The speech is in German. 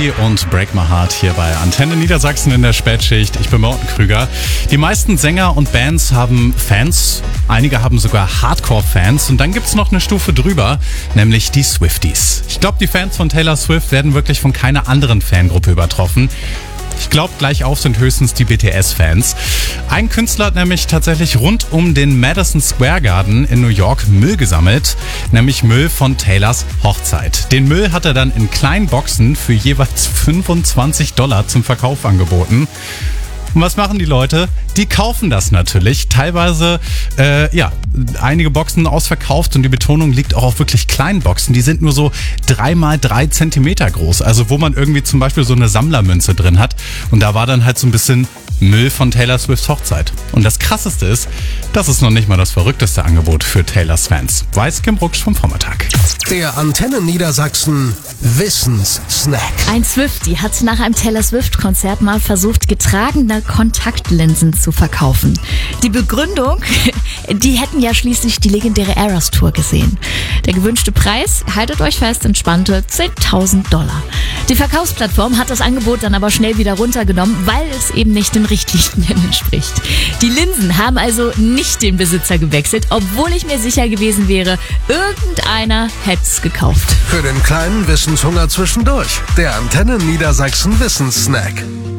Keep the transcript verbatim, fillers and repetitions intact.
Lee und Break My Heart hier bei Antenne Niedersachsen in der Spätschicht. Ich bin Morten Krüger. Die meisten Sänger und Bands haben Fans. Einige haben sogar Hardcore-Fans. Und dann gibt's noch eine Stufe drüber, nämlich die Swifties. Ich glaube, die Fans von Taylor Swift werden wirklich von keiner anderen Fangruppe übertroffen. Ich glaube, gleich auf sind höchstens die B T S-Fans. Ein Künstler hat nämlich tatsächlich rund um den Madison Square Garden in New York Müll gesammelt, nämlich Müll von Taylors Hochzeit. Den Müll hat er dann in kleinen Boxen für jeweils fünfundzwanzig Dollar zum Verkauf angeboten. Und was machen die Leute? Die kaufen das natürlich. Teilweise, äh, ja, einige Boxen ausverkauft und die Betonung liegt auch auf wirklich kleinen Boxen. Die sind nur so drei mal drei Zentimeter groß. Also wo man irgendwie zum Beispiel so eine Sammlermünze drin hat. Und da war dann halt so ein bisschen Müll von Taylor Swifts Hochzeit. Und das Krasseste ist, das ist noch nicht mal das verrückteste Angebot für Taylors Fans. Weiß Kim Rucksch vom Vormittag. Der Antenne Niedersachsen Wissenssnack. Ein Swiftie hat nach einem Taylor Swift-Konzert mal versucht, getragene Kontaktlinsen zu verkaufen. Die Begründung, die hätten ja schließlich die legendäre Eras Tour gesehen. Der gewünschte Preis, haltet euch fest, entspannte zehntausend Dollar. Die Verkaufsplattform hat das Angebot dann aber schnell wieder runtergenommen, weil es eben nicht den Richtlinien entspricht. Die Linsen haben also nicht den Besitzer gewechselt, obwohl ich mir sicher gewesen wäre, irgendeiner hätte es gekauft. Für den kleinen Wissenshunger zwischendurch. Der Antenne Niedersachsen Wissenssnack.